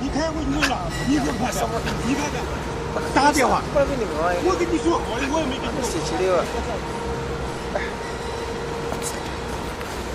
你开回去了，你给我看看，你看看，打电话，我跟你说，我也没跟你说。